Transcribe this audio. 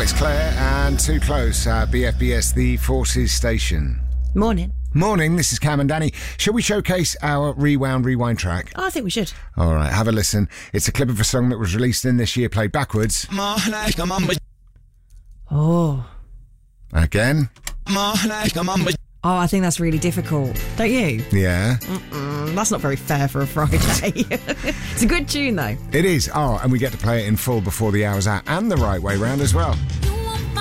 Alex Clare and Too Close at BFBS, the Forces station. Morning. Morning, this is Cam and Danny. Shall we showcase our Rewind track? Oh, I think we should. All right, have a listen. It's a clip of a song that was released in this year, played backwards. Oh. Again. Oh, I think that's really difficult. Don't you? Yeah. That's not very fair for a Friday. It's a good tune, though. It is. Oh, and we get to play it in full before the hour's out, and the right way round as well.